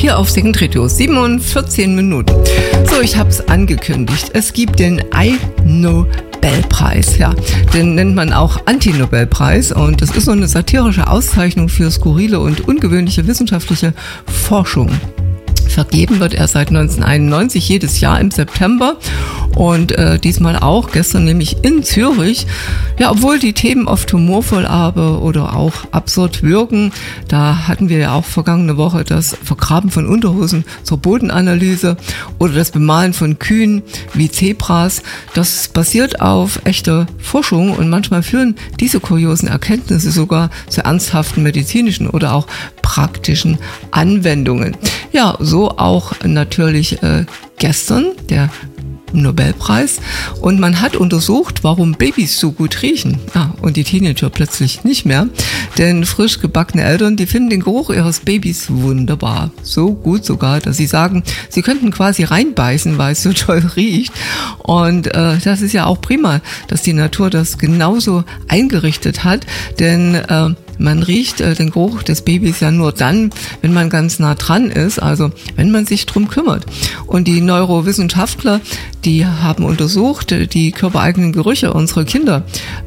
hier auf Second Radio, 7:14 Minuten. So, ich habe es angekündigt. Es gibt den Nobelpreis, ja, den nennt man auch Anti-Nobelpreis, und das ist so eine satirische Auszeichnung für skurrile und ungewöhnliche wissenschaftliche Forschung. Vergeben wird er seit 1991 jedes Jahr im September und diesmal auch, gestern nämlich in Zürich. Ja, obwohl die Themen oft humorvoll aber oder auch absurd wirken, da hatten wir ja auch vergangene Woche das Vergraben von Unterhosen zur Bodenanalyse oder das Bemalen von Kühen wie Zebras. Das basiert auf echter Forschung und manchmal führen diese kuriosen Erkenntnisse sogar zu ernsthaften medizinischen oder auch praktischen Anwendungen. Ja, so auch natürlich gestern der Nobelpreis, und man hat untersucht, warum Babys so gut riechen. Ja, und die Teenager plötzlich nicht mehr, denn frisch gebackene Eltern, die finden den Geruch ihres Babys wunderbar. So gut sogar, dass sie sagen, sie könnten quasi reinbeißen, weil es so toll riecht. Und das ist ja auch prima, dass die Natur das genauso eingerichtet hat, denn man riecht den Geruch des Babys ja nur dann, wenn man ganz nah dran ist, also wenn man sich drum kümmert. Und die Neurowissenschaftler, die haben untersucht die körpereigenen Gerüche unserer Kinder.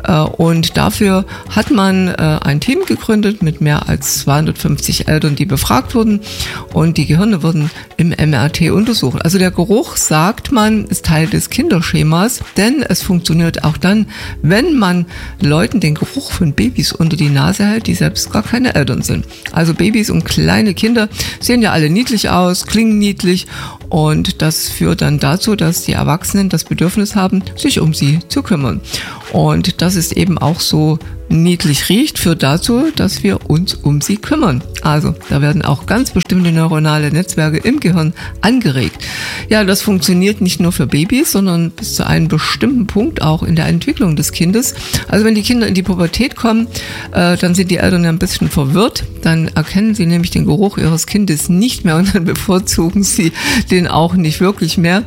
Und dafür hat man ein Team gegründet mit mehr als 250 Eltern, die befragt wurden. Und die Gehirne wurden im MRT untersucht. Also der Geruch, sagt man, ist Teil des Kinderschemas, denn es funktioniert auch dann, wenn man Leuten den Geruch von Babys unter die Nase hält, die selbst gar keine Eltern sind. Also Babys und kleine Kinder sehen ja alle niedlich aus, klingen niedlich, und das führt dann dazu, dass die Erwachsenen das Bedürfnis haben, sich um sie zu kümmern. Und das ist eben auch so niedlich riecht, führt dazu, dass wir uns um sie kümmern. Also da werden auch ganz bestimmte neuronale Netzwerke im Gehirn angeregt. Ja, das funktioniert nicht nur für Babys, sondern bis zu einem bestimmten Punkt auch in der Entwicklung des Kindes. Also wenn die Kinder in die Pubertät kommen, dann sind die Eltern ja ein bisschen verwirrt. Dann erkennen sie nämlich den Geruch ihres Kindes nicht mehr und dann bevorzugen sie den auch nicht wirklich mehr.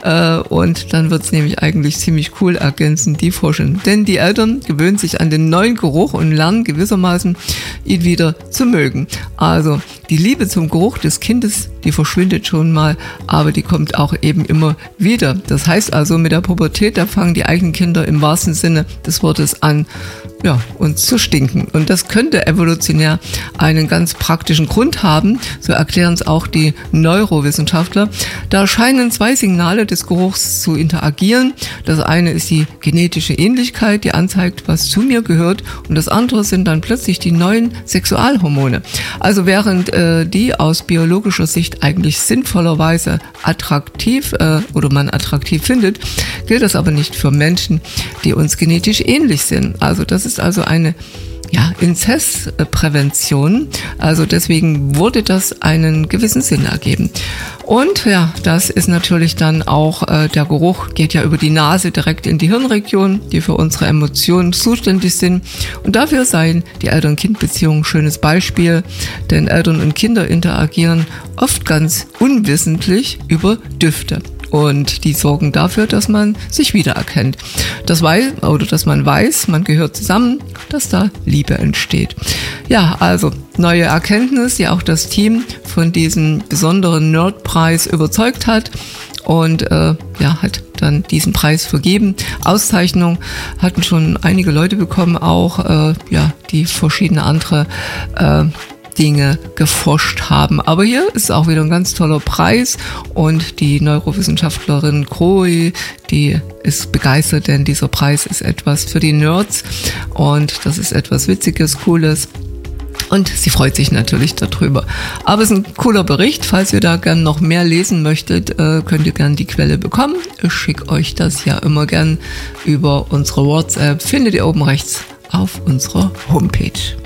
Und dann wird es nämlich eigentlich ziemlich cool, ergänzen die Forscher. Denn die Eltern gewöhnen sich an den neuen Geruch und lernen gewissermaßen, ihn wieder zu mögen. Also die Liebe zum Geruch des Kindes, die verschwindet schon mal, aber die kommt auch eben immer wieder. Das heißt also, mit der Pubertät, da fangen die eigenen Kinder im wahrsten Sinne des Wortes an, ja, uns zu stinken. Und das könnte evolutionär einen ganz praktischen Grund haben, so erklären es auch die Neurowissenschaftler. Da scheinen zwei Signale des Geruchs zu interagieren. Das eine ist die genetische Ähnlichkeit, die anzeigt, was zu mir gehört, und das andere sind dann plötzlich die neuen Sexualhormone. Also während die aus biologischer Sicht eigentlich sinnvollerweise attraktiv oder man attraktiv findet, gilt das aber nicht für Menschen, die uns genetisch ähnlich sind. Also das ist also eine Inzestprävention. Also deswegen wurde das einen gewissen Sinn ergeben. Und ja, das ist natürlich dann auch, der Geruch geht ja über die Nase direkt in die Hirnregion, die für unsere Emotionen zuständig sind. Und dafür seien die Eltern-Kind-Beziehungen ein schönes Beispiel, denn Eltern und Kinder interagieren oft ganz unwissentlich über Düfte. Und die sorgen dafür, dass man sich wiedererkennt. Dass man weiß, man gehört zusammen, dass da Liebe entsteht. Ja, also neue Erkenntnis, die auch das Team von diesem besonderen Nerdpreis überzeugt hat. Und hat dann diesen Preis vergeben. Auszeichnung hatten schon einige Leute bekommen, auch die verschiedene andere Dinge geforscht haben. Aber hier ist auch wieder ein ganz toller Preis, und die Neurowissenschaftlerin Chloe, die ist begeistert, denn dieser Preis ist etwas für die Nerds und das ist etwas Witziges, Cooles. Und sie freut sich natürlich darüber. Aber es ist ein cooler Bericht. Falls ihr da gern noch mehr lesen möchtet, könnt ihr gern die Quelle bekommen. Ich schicke euch das ja immer gern über unsere WhatsApp. Findet ihr oben rechts auf unserer Homepage.